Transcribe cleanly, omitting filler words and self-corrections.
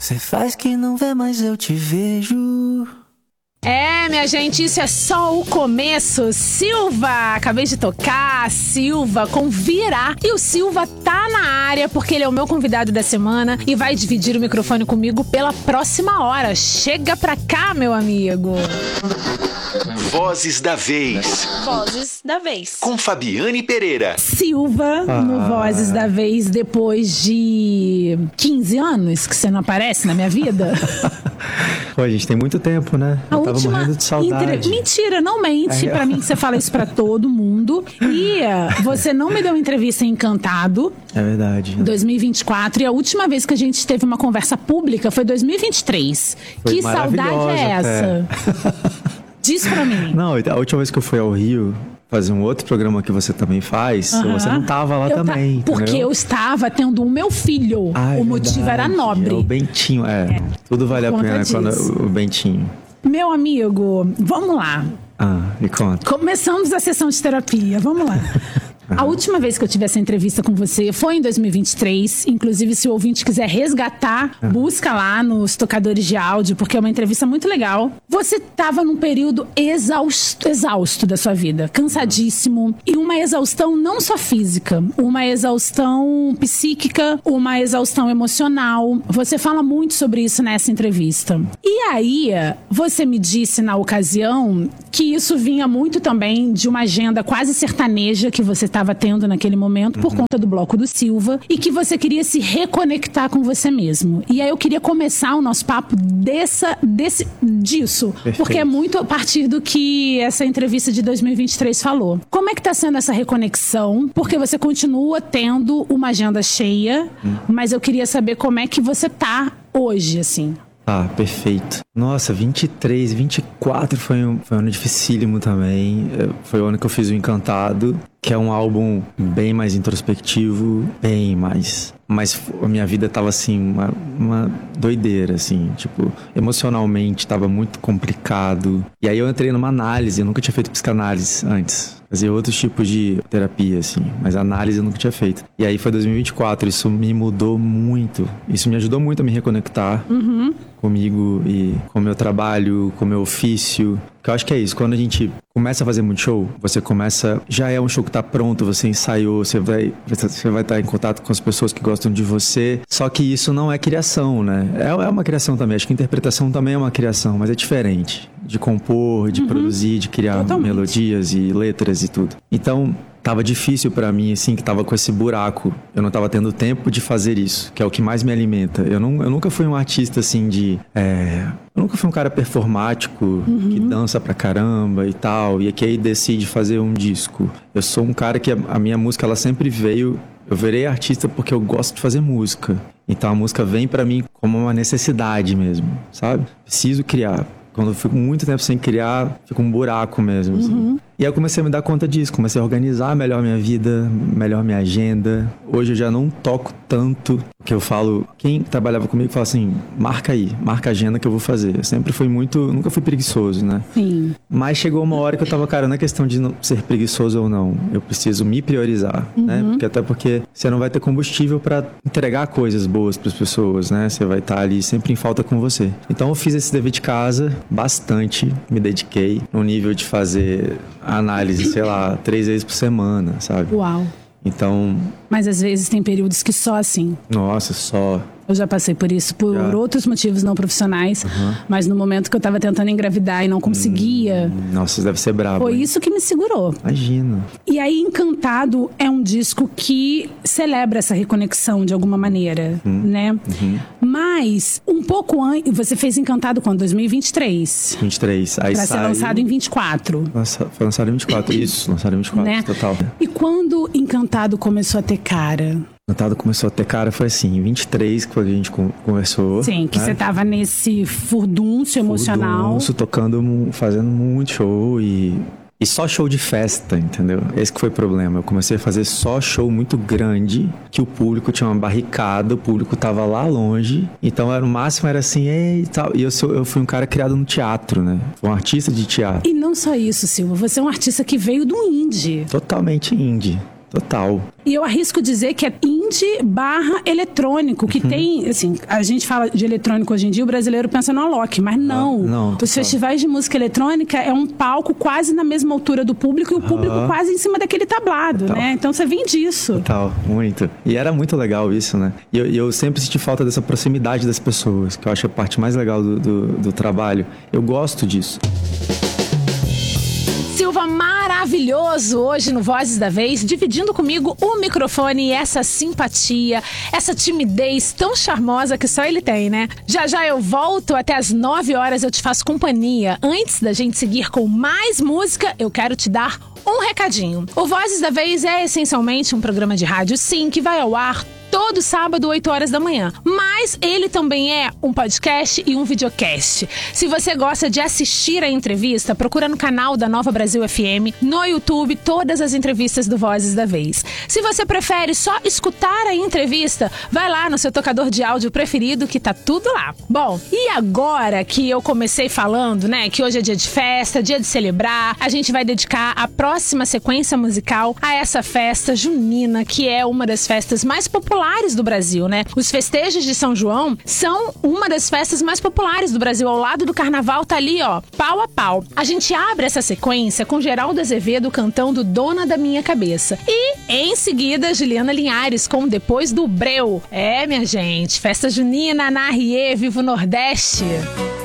Cê faz que não vê, mas eu te vejo. É, minha gente, isso é só o começo. Silva, acabei de tocar, Silva com Virá. E o Silva tá na área porque ele é o meu convidado da semana e vai dividir o microfone comigo pela próxima hora. Chega pra cá, meu amigo. Vozes da Vez. Vozes da Vez. Com Fabiane Pereira. Silva no Vozes da Vez depois de 15 anos que você não aparece na minha vida. Pô, gente, tem muito tempo, né? Eu tava morrendo de saudade. Mentira, não mente pra mim que você fala isso pra todo mundo. E você não me deu uma entrevista em Encantado. É verdade. Em 2024. E a última vez que a gente teve uma conversa pública foi em 2023. Foi que saudade é essa? Diz pra mim. Não, a última vez que eu fui ao Rio fazer um outro programa que você também faz, você não tava lá também, porque entendeu? eu estava tendo o meu filho. O motivo era nobre. É o Bentinho, tudo vale a pena quando o Bentinho. Meu amigo, vamos lá. Me conta. Começamos a sessão de terapia, vamos lá. A última vez que eu tive essa entrevista com você foi em 2023. Inclusive, se o ouvinte quiser resgatar, busca lá nos tocadores de áudio, porque é uma entrevista muito legal. Você estava num período exausto da sua vida, cansadíssimo. E uma exaustão não só física, uma exaustão psíquica, uma exaustão emocional. Você fala muito sobre isso nessa entrevista. E aí, você me disse na ocasião que isso vinha muito também de uma agenda quase sertaneja que você estava tendo naquele momento por conta do Bloco do Silva e que você queria se reconectar com você mesmo. E aí eu queria começar o nosso papo disso, Perfeito. porque é muito a partir do que essa entrevista de 2023 falou. Como é que tá sendo essa reconexão? Porque você continua tendo uma agenda cheia, mas eu queria saber como é que você tá hoje, assim. Perfeito. Nossa, 23, 24 foi um ano dificílimo também. Foi o ano que eu fiz o Encantado, que é um álbum bem mais introspectivo, bem mais. Mas a minha vida tava assim, uma doideira, assim, tipo, emocionalmente tava muito complicado. E aí eu entrei numa análise, eu nunca tinha feito psicanálise antes. Fazia outros tipos de terapia, assim, mas análise eu nunca tinha feito. E aí foi 2024, isso me mudou muito. Isso me ajudou muito a me reconectar comigo e com o meu trabalho, com o meu ofício. Porque eu acho que é isso, quando a gente começa a fazer muito show, você começa, já é um show que tá pronto, você ensaiou, você vai estar em contato com as pessoas que gostam de você. Só que isso não é criação, né? É uma criação também, acho que interpretação também é uma criação, mas é diferente de compor, de produzir, de criar melodias e letras e tudo. Então, tava difícil pra mim, assim, que tava com esse buraco. Eu não tava tendo tempo de fazer isso, que é o que mais me alimenta. Eu nunca fui um artista, assim, eu nunca fui um cara performático, que dança pra caramba e tal, e que aí decide fazer um disco. Eu sou um cara que a minha música, ela sempre veio... Eu virei artista porque eu gosto de fazer música. Então a música vem pra mim como uma necessidade mesmo, sabe? Preciso criar. Quando eu fico muito tempo sem criar, fica um buraco mesmo, assim. E aí eu comecei a me dar conta disso, comecei a organizar melhor minha vida, melhor minha agenda. Hoje eu já não toco tanto, que eu falo, quem trabalhava comigo fala assim, marca aí, marca a agenda que eu vou fazer. Eu sempre fui nunca fui preguiçoso, né? Sim. Mas chegou uma hora que eu tava, cara, não é questão de não ser preguiçoso ou não, eu preciso me priorizar, né? Porque você não vai ter combustível pra entregar coisas boas pras pessoas, né? Você vai estar ali sempre em falta com você. Então eu fiz esse dever de casa bastante, me dediquei no nível de fazer análise, sei lá, 3 vezes por semana, sabe? Uau. Então... Mas às vezes tem períodos que só assim. Nossa, só... Eu já passei por isso, por outros motivos não profissionais, mas no momento que eu tava tentando engravidar e não conseguia... Nossa, deve ser brabo. Foi isso que me segurou. Imagino. E aí, Encantado é um disco que celebra essa reconexão de alguma maneira, né? Mas, um pouco antes... Você fez Encantado quando? 2023. 23. Aí pra ser lançado em 24. Nossa, foi lançado em 24. Isso, lançado em 24, né? Total. E quando Encantado começou a ter cara? Encantado começou a ter cara, foi assim, em 23, quando a gente conversou. Sim, que você tava nesse furdúncio emocional. Furdúncio, tocando, fazendo muito show e só show de festa, entendeu? Esse que foi o problema. Eu comecei a fazer só show muito grande, que o público tinha uma barricada, o público tava lá longe. Então, o máximo era assim, e tal. E eu fui um cara criado no teatro, né? Fui um artista de teatro. E não só isso, Silva. Você é um artista que veio do indie. Totalmente indie. Total. E eu arrisco dizer que é indie / eletrônico, que tem, assim, a gente fala de eletrônico hoje em dia, o brasileiro pensa no Alok, mas não. Os festivais de música eletrônica é um palco quase na mesma altura do público e o público quase em cima daquele tablado, né? Então você vem disso. Total, muito. E era muito legal isso, né? E eu sempre senti falta dessa proximidade das pessoas, que eu acho a parte mais legal do trabalho. Eu gosto disso. Silva maravilhoso hoje no Vozes da Vez, dividindo comigo o microfone e essa simpatia, essa timidez tão charmosa que só ele tem, né? Já eu volto, até às 9 horas eu te faço companhia. Antes da gente seguir com mais música, eu quero te dar um recadinho. O Vozes da Vez é essencialmente um programa de rádio, sim, que vai ao ar todo sábado, 8 horas da manhã. Mas ele também é um podcast e um videocast. Se você gosta de assistir a entrevista, procura no canal da Nova Brasil FM, no YouTube, todas as entrevistas do Vozes da Vez. Se você prefere só escutar a entrevista, vai lá no seu tocador de áudio preferido que tá tudo lá. Bom, e agora que eu comecei falando, né, que hoje é dia de festa, dia de celebrar, a gente vai dedicar a próxima sequência musical a essa festa junina, que é uma das festas mais populares do Brasil, né? Os festejos de São João são uma das festas mais populares do Brasil. Ao lado do carnaval tá ali, ó, pau a pau. A gente abre essa sequência com Geraldo Azevedo cantando Dona da Minha Cabeça. E, em seguida, Juliana Linhares com Depois do Breu. É, minha gente, festa junina na Rie, Viva o Nordeste!